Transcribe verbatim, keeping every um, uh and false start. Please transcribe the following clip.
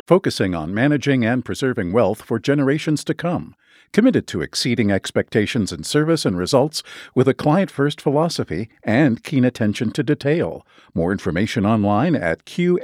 focusing on managing and preserving wealth for generations to come, committed to exceeding expectations in service and results with a client-first philosophy and keen attention to detail. More information online at q